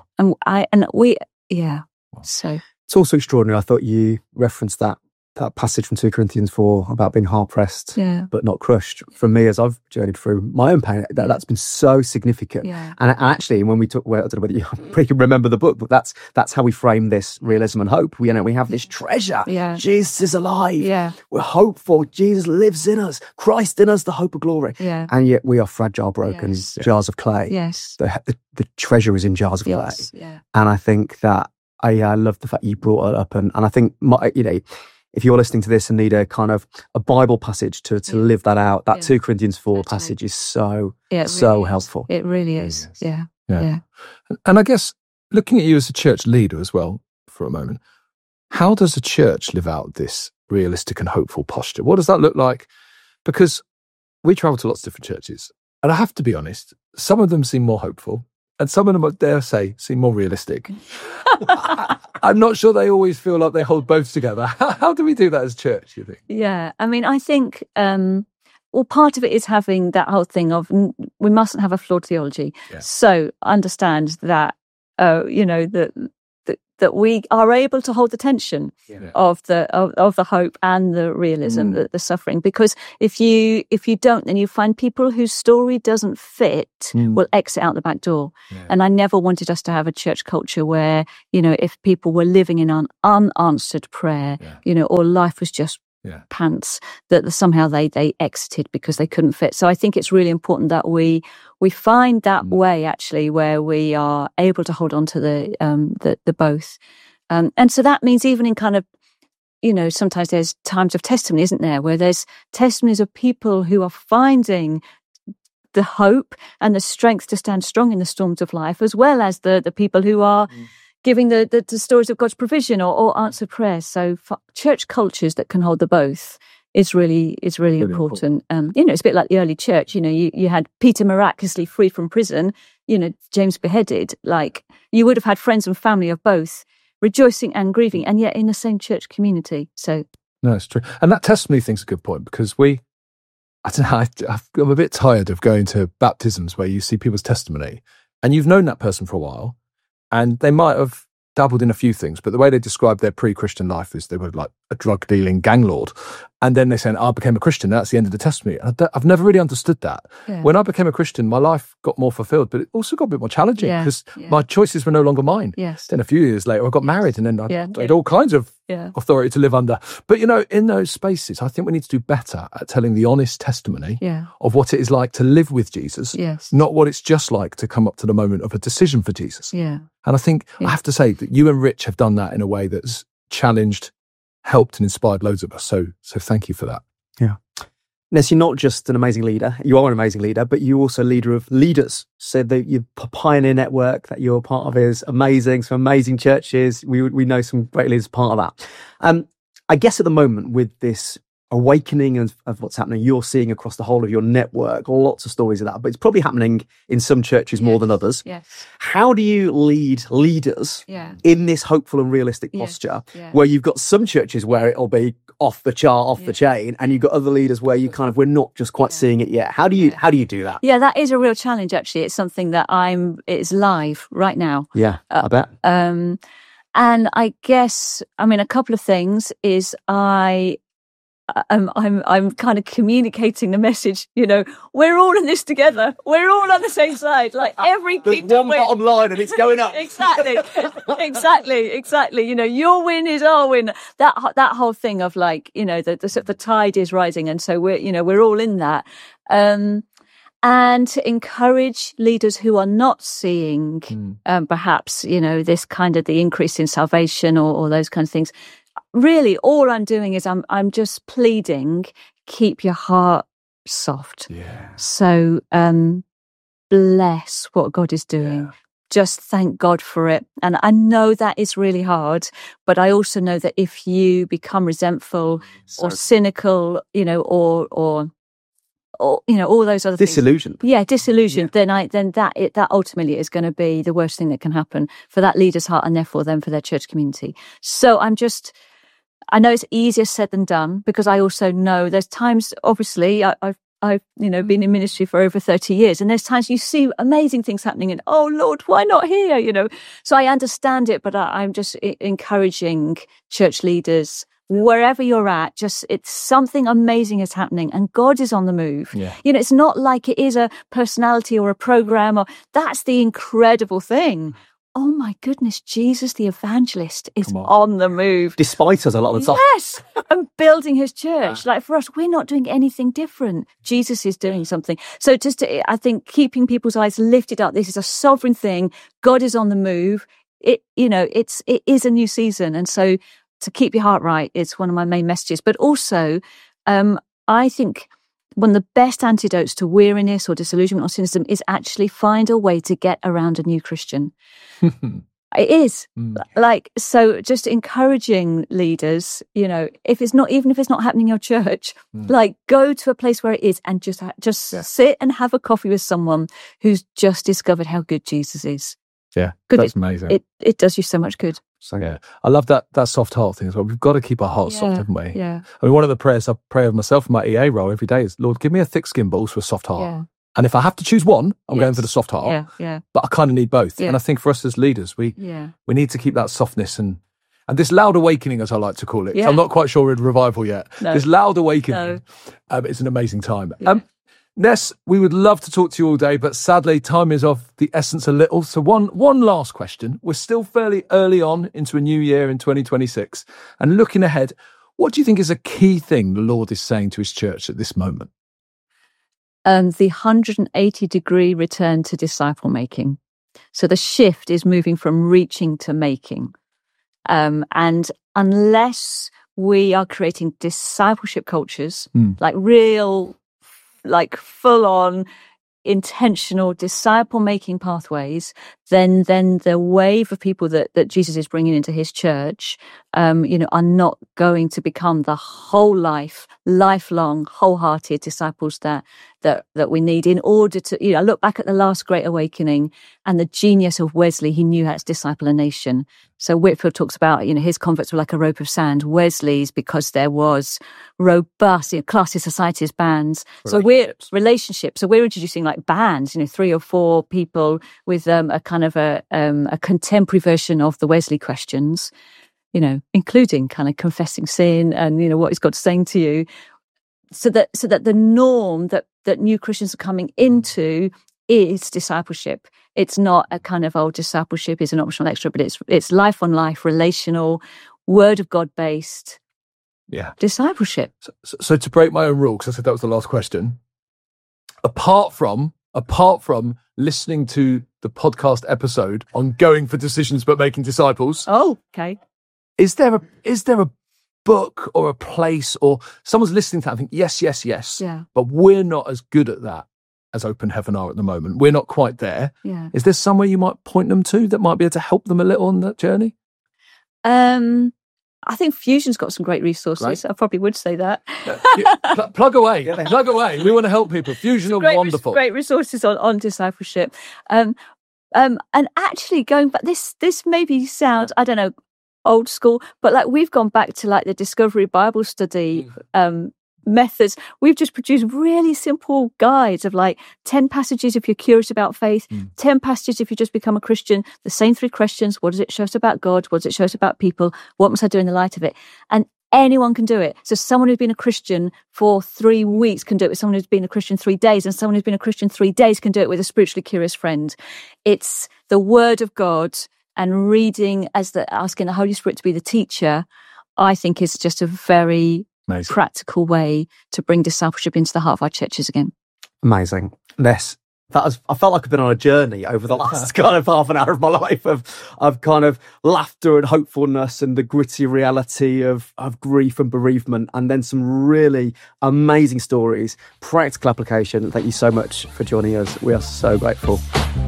So it's also extraordinary. I thought you referenced that passage from 2 Corinthians 4 about being hard pressed, but not crushed. For me, as I've journeyed through my own pain, that's been so significant. Yeah. And actually, when we talk, I don't know whether you can remember the book, but that's how we frame this realism and hope. We have this treasure. Yeah. Jesus is alive. Yeah. We're hopeful. Jesus lives in us. Christ in us, the hope of glory. Yeah. And yet we are fragile, broken jars of clay. Yes. The treasure is in jars of clay. Yeah. And I think that I love the fact you brought it up, and I think if you're listening to this and need a kind of a Bible passage to live that out, that 2 Corinthians 4 passage is so helpful. It really is. Yeah. And I guess looking at you as a church leader as well for a moment, how does a church live out this realistic and hopeful posture? What does that look like? Because we travel to lots of different churches, and I have to be honest, some of them seem more hopeful, and some of them, I dare say, seem more realistic. I'm not sure they always feel like they hold both together. How do we do that as church, you think? Yeah, I mean, I think, well, part of it is having that whole thing of we mustn't have a flawed theology. Yeah. So understand that, that we are able to hold the tension of the hope and the realism, the suffering. Because if you don't, then you find people whose story doesn't fit will exit out the back door. Yeah. And I never wanted us to have a church culture where, if people were living in an unanswered prayer, or life was just pants, that somehow they exited because they couldn't fit. So I think it's really important that we find that way actually where we are able to hold on to the both, and so that means even in kind of, sometimes there's times of testimony, isn't there, where there's testimonies of people who are finding the hope and the strength to stand strong in the storms of life, as well as the people who are giving the stories of God's provision or answered prayers. So for church cultures that can hold the both is really important. It's a bit like the early church. You had Peter miraculously free from prison, James beheaded. Like, you would have had friends and family of both rejoicing and grieving, and yet in the same church community. So no, it's true. And that testimony thing's a good point, because I don't know, I'm a bit tired of going to baptisms where you see people's testimony and you've known that person for a while, and they might have dabbled in a few things, but the way they described their pre-Christian life is they were like a drug-dealing gang lord. And then they said, I became a Christian. That's the end of the testimony. I've never really understood that. Yeah. When I became a Christian, my life got more fulfilled, but it also got a bit more challenging because my choices were no longer mine. Yes. Then a few years later, I got married, and then I had all kinds of authority to live under. But, in those spaces, I think we need to do better at telling the honest testimony of what it is like to live with Jesus, not what it's just like to come up to the moment of a decision for Jesus. Yeah. And I think I have to say that you and Rich have done that in a way that's challenged, helped and inspired loads of us. So thank you for that. Yeah. Ness, you're not just an amazing leader. You are an amazing leader, but you're also a leader of leaders. So your Pioneer Network that you're part of is amazing. Some amazing churches. We know some great leaders part of that. I guess at the moment, with this awakening of what's happening, you're seeing across the whole of your network lots of stories of that, but it's probably happening in some churches more than others. Yes. How do you lead leaders in this hopeful and realistic posture where you've got some churches where it'll be off the chart, off the chain, and you've got other leaders where you we're not just quite seeing it yet? How do you do that? Yeah, that is a real challenge actually. It's something that it's live right now. Yeah, I bet. And I guess, a couple of things is I'm kind of communicating the message, we're all in this together. We're all on the same side. Like every There's one bottom line and it's going up. Exactly. Your win is our win. That whole thing of the tide is rising, and so we're all in that. And to encourage leaders who are not seeing perhaps this kind of the increase in salvation or those kinds of things. Really, all I'm doing is I'm just pleading, keep your heart soft. Yeah. So bless what God is doing. Yeah. Just thank God for it. And I know that is really hard, but I also know that if you become resentful or cynical, or all those other disillusioned. things. Disillusioned. Then that ultimately is going to be the worst thing that can happen for that leader's heart, and therefore then for their church community. So I know it's easier said than done, because I also know there's times, obviously, I've been in ministry for over 30 years, and there's times you see amazing things happening and, oh Lord, why not here? So I understand it, but I'm just encouraging church leaders, wherever you're at, it's something amazing is happening and God is on the move. Yeah. It's not like it is a personality or a program, or that's the incredible thing. Oh my goodness, Jesus the evangelist is on the move. Despite us a lot of the time. Yes, and building his church. Like for us, we're not doing anything different. Jesus is doing something. So I think keeping people's eyes lifted up, this is a sovereign thing. God is on the move. It is a new season. And so to keep your heart right, it's one of my main messages. But also, I think one of the best antidotes to weariness or disillusionment or cynicism is actually find a way to get around a new Christian. It is. Like, so just encouraging leaders, you know, even if it's not happening in your church, like go to a place where it is and just sit and have a coffee with someone who's just discovered how good Jesus is. Yeah, Good. that's amazing. It does you so much good. So yeah, I love that soft heart thing as well. We've got to keep our hearts soft, haven't we? Yeah. I mean, one of the prayers I pray of myself in my EA role every day is, Lord, give me a thick-skinned balls for a soft heart. Yeah. And if I have to choose one, I'm going for the soft heart. Yeah. But I kind of need both. Yeah. And I think for us as leaders, we need to keep that softness and this loud awakening, as I like to call it. Yeah. I'm not quite sure we're in revival yet. No. This loud awakening, it's an amazing time. Yeah. Ness, we would love to talk to you all day, but sadly, time is of the essence a little. So one last question. We're still fairly early on into a new year in 2026. And looking ahead, what do you think is a key thing the Lord is saying to his church at this moment? The 180-degree return to disciple making. So the shift is moving from reaching to making. And unless we are creating discipleship cultures, like real, like full-on, intentional disciple-making pathways, then the wave of people that Jesus is bringing into his church, are not going to become the whole lifelong, wholehearted disciples that we need in order to, I look back at the last Great Awakening and the genius of Wesley. He knew how to disciple a nation. So Whitefield talks about, his converts were like a rope of sand. Wesley's, because there was robust, classes, societies, bands. So we're relationships. So we're introducing like bands, 3 or 4 people with a kind of a contemporary version of the Wesley questions, including kind of confessing sin and, what is God saying to you? So that the norm that new Christians are coming into is discipleship. It's not a kind of discipleship is an optional extra, but it's life on life, relational, word of God based discipleship. So to break my own rule, because I said that was the last question, apart from listening to the podcast episode on going for decisions but making disciples. Oh, okay. Is there a book or a place or someone's listening to that and think, yes, yeah, but we're not as good at that as Open Heaven are at the moment. We're not quite there. Yeah. Is there somewhere you might point them to that might be able to help them a little on that journey? I think Fusion's got some great resources. Right. I probably would say that. Plug away. Plug away. We want to help people. Fusion are wonderful. Great resources on discipleship. And actually going back, this maybe sounds, I don't know, old school, but like we've gone back to like the Discovery Bible Study methods. We've just produced really simple guides of like 10 passages if you're curious about faith, 10 passages if you just become a Christian, the same 3 questions. What does it show us about God? What does it show us about people? What must I do in the light of it? And anyone can do it. So someone who's been a Christian for 3 weeks can do it with someone who's been a Christian 3 days, and someone who's been a Christian 3 days can do it with a spiritually curious friend. It's the word of God, and reading asking the Holy Spirit to be the teacher, I think is just a very amazing, practical way to bring discipleship into the heart of our churches again. Amazing. Ness, I felt like I've been on a journey over the last kind of half an hour of my life of kind of laughter and hopefulness and the gritty reality of grief and bereavement, and then some really amazing stories, practical application. Thank you so much for joining us. We are so grateful.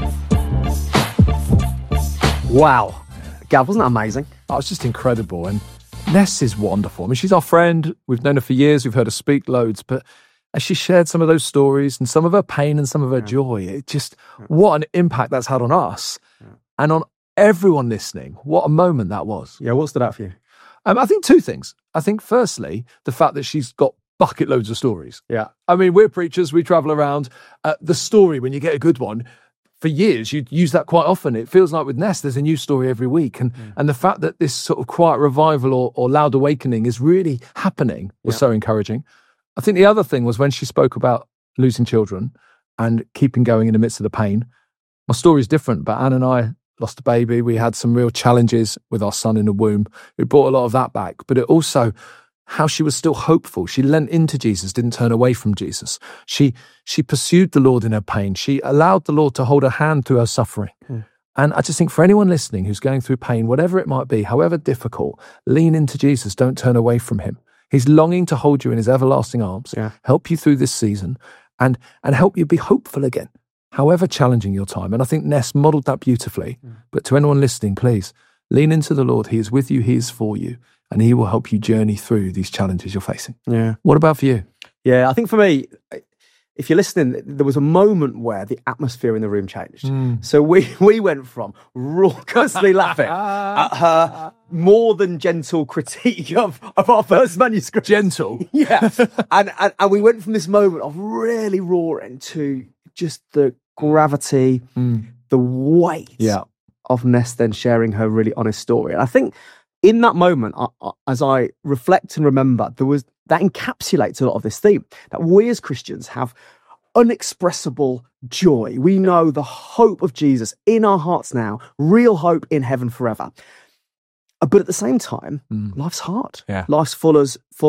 Wow. Gav, wasn't that amazing? That was just incredible. And Ness is wonderful. I mean, she's our friend. We've known her for years. We've heard her speak loads. But as she shared some of those stories and some of her pain and some of her joy, it just, what an impact that's had on us and on everyone listening. What a moment that was. Yeah, what stood out for you? I think 2 things. I think firstly, the fact that she's got bucket loads of stories. Yeah. I mean, we're preachers. We travel around. The story, when you get a good one, for years, you'd use that quite often. It feels like with Ness, there's a new story every week. And the fact that this sort of quiet revival or loud awakening is really happening was so encouraging. I think the other thing was when she spoke about losing children and keeping going in the midst of the pain. My story is different, but Anne and I lost a baby. We had some real challenges with our son in the womb. We brought a lot of that back. But it also, how she was still hopeful. She lent into Jesus, didn't turn away from Jesus. She pursued the Lord in her pain. She allowed the Lord to hold her hand through her suffering. And I just think for anyone listening who's going through pain, whatever it might be, however difficult, lean into Jesus. Don't turn away from him. He's longing to hold you in his everlasting arms, help you through this season and help you be hopeful again. however challenging your time. And I think Ness modelled that beautifully. But to anyone listening, please lean into the Lord. He is with you. He is for you. And he will help you journey through these challenges you're facing. Yeah. What about for you? Yeah, I think for me, if you're listening, there was a moment where the atmosphere in the room changed. So we went from raucously laughing at her more than gentle critique of our first manuscript. Gentle? Yeah. and we went from this moment of really roaring to just the gravity, the weight of Ness then sharing her really honest story. And I think in that moment, as I reflect and remember, that encapsulates a lot of this theme, that we as Christians have unexpressible joy. We know the hope of Jesus in our hearts now, real hope in heaven forever. But at the same time, life's hard. Yeah. Life's full